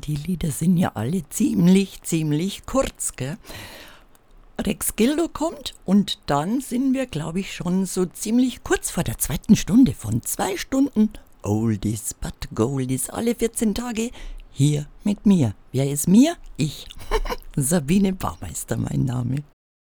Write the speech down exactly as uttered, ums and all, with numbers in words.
die Lieder sind ja alle ziemlich, ziemlich kurz, gell? Rex Gildo kommt und dann sind wir, glaube ich, schon so ziemlich kurz vor der zweiten Stunde von zwei Stunden Oldies but Goldies alle vierzehn Tage hier mit mir. Wer ist mir? Ich. Sabine Baumeister, mein Name.